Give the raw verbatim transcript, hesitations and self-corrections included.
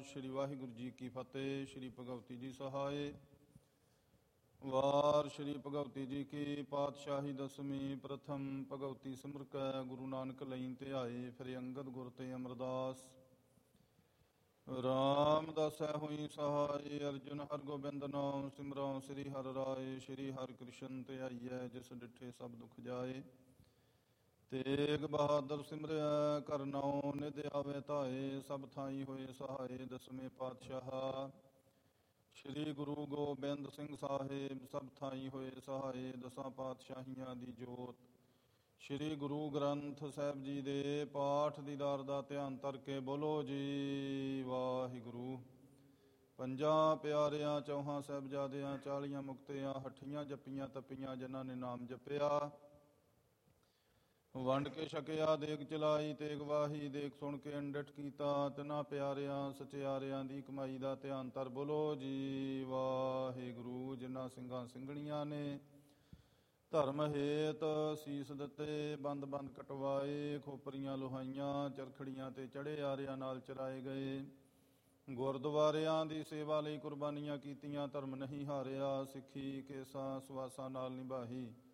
ਸ਼੍ਰੀ ਵਾਹਿਗੁਰੂ ਜੀ ਕੀ ਫਤਿਹ। ਸ਼੍ਰੀ ਭਗਵਤੀ ਜੀ ਸਹਾਏ। ਵਾਰ ਸ਼੍ਰੀ ਭਗਵਤੀ ਜੀ ਕੀ ਪਾਤਸ਼ਾਹੀ ਦਸਵੀਂ। ਪ੍ਰਥਮ ਭਗਵਤੀ ਸਿਮਰ ਕੈ ਗੁਰੂ ਨਾਨਕ ਲਈ ਧਿਆਏ। ਫਿਰ ਅੰਗਦ ਗੁਰ ਤੇ ਅਮਰਦਾਸ। ਰਾਮਦਾਸੈ ਹੋਈ ਸਹਾਈ। ਅਰਜੁਨ ਹਰਗੋਬਿੰਦ ਨਾਮ ਸਿਮਰਉ ਸ੍ਰੀ ਹਰਿ ਰਾਏ। ਸ਼੍ਰੀ ਹਰਿ ਕ੍ਰਿਸ਼ਨ ਧਿਆਈਐ ਜਿਸ ਡਿਠੇ ਸਭ ਦੁਖ ਜਾਏ। ਤੇਗ ਬਹਾਦਰ ਸਿਮਰਿਆ ਕਰ ਨਾਉ ਨਿਧ ਆਵੇ ਧਾਏ। ਸਭ ਥਾਈ ਹੋਏ ਸਹਾਏ ਦਸਵੇਂ ਪਾਤਸ਼ਾਹ। ਸ਼੍ਰੀ ਗੁਰੂ ਗੋਬਿੰਦ ਸਿੰਘ ਸਾਹਿਬ ਸਭ ਥਾਈ ਹੋਏ ਸਹਾਏ। ਦਸਾਂ ਪਾਤਸ਼ਾਹੀਆਂ ਦੀ ਜੋਤ। ਸ਼੍ਰੀ ਗੁਰੂ ਗ੍ਰੰਥ ਸਾਹਿਬ ਜੀ ਦੇ ਪਾਠ ਦੀਦਾਰ ਦਾ ਧਿਆਨ ਧਰ ਕੇ ਬੋਲੋ ਜੀ ਵਾਹਿਗੁਰੂ। ਪੰਜਾਂ ਪਿਆਰਿਆਂ ਚੌਹਾਂ ਸਾਹਿਬਜ਼ਾਦਿਆਂ ਚਾਲੀਆਂ ਮੁਕਤਿਆਂ ਹੱਠੀਆਂ ਜੱਪੀਆਂ ਤੱਪੀਆਂ ਜਿਨ੍ਹਾਂ ਨੇ ਨਾਮ ਜਪਿਆ। ਵੰਡ ਕੇ ਛਕਿਆ ਦੇਗ ਚਲਾਈ ਤੇਗ ਵਾਹੀ। ਦੇਖ ਸੁਣ ਕੇ ਅੰਡਿਠ ਕੀਤਾ ਤਿਨਾਂ ਪਿਆਰਿਆਂ ਸਚਿਆਰਿਆਂ ਦੀ ਕਮਾਈ ਦਾ ਧਿਆਨ ਧਰ ਬੋਲੋ ਜੀ ਵਾਹਿਗੁਰੂ। ਜਿਨ੍ਹਾਂ ਸਿੰਘਾਂ ਸਿੰਘਣੀਆਂ ਨੇ ਧਰਮ ਹੇਤ ਸੀਸ ਦਿੱਤੇ ਬੰਦ ਬੰਦ ਕਟਵਾਏ। ਖੋਪਰੀਆਂ ਲੋਹਾਈਆਂ ਚਰਖੜੀਆਂ ਤੇ ਚੜ੍ਹੇ ਆਰਿਆਂ ਨਾਲ ਚਰਾਏ ਗਏ। ਗੁਰਦੁਆਰਿਆਂ ਦੀ ਸੇਵਾ ਲਈ ਕੁਰਬਾਨੀਆਂ ਕੀਤੀਆਂ ਧਰਮ ਨਹੀਂ ਹਾਰਿਆ। ਸਿੱਖੀ ਕੇਸਾਂ ਸੁਆਸਾਂ ਨਾਲ ਨਿਭਾਈ